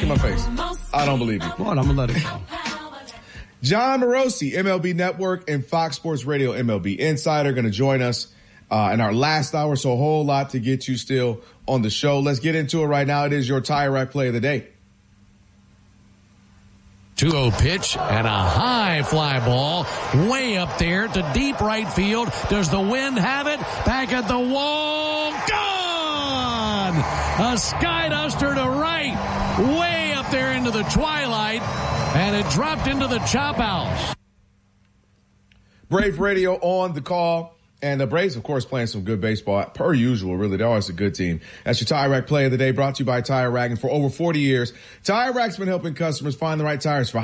in my face. I don't believe you. Come on, I'm going to let it go. John Morosi, MLB Network and Fox Sports Radio MLB Insider, going to join us in our last hour. So a whole lot to get you still on the show. Let's get into it right now. It is your Tire Rack play of the day. 2-0 pitch and a high fly ball way up there to deep right field. Does the wind have it? Back at the wall. Gone! A sky duster to right. Way up there into the twilight. And it dropped into the chop house. Brave Radio on the call. And the Braves, of course, playing some good baseball per usual. Really, they're always a good team. That's your Tire Rack play of the day, brought to you by Tire Rack. And for over 40 years, Tire Rack's been helping customers find the right tires for